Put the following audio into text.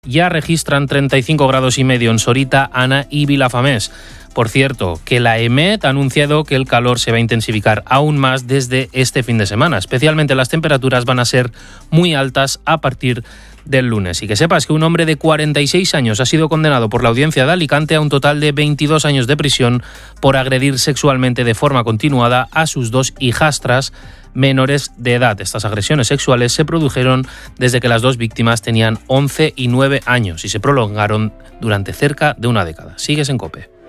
Ya registran 35 grados y medio en Sorita, Ana y Vilafamés. Por cierto, que la EMET ha anunciado que el calor se va a intensificar aún más desde este fin de semana. Especialmente las temperaturas van a ser muy altas a partir del lunes. Y que sepas que un hombre de 46 años ha sido condenado por la audiencia de Alicante a un total de 22 años de prisión por agredir sexualmente de forma continuada a sus 2 hijastras menores de edad. Estas agresiones sexuales se produjeron desde que las 2 víctimas tenían 11 y 9 años y se prolongaron durante cerca de una década. Sigues en COPE.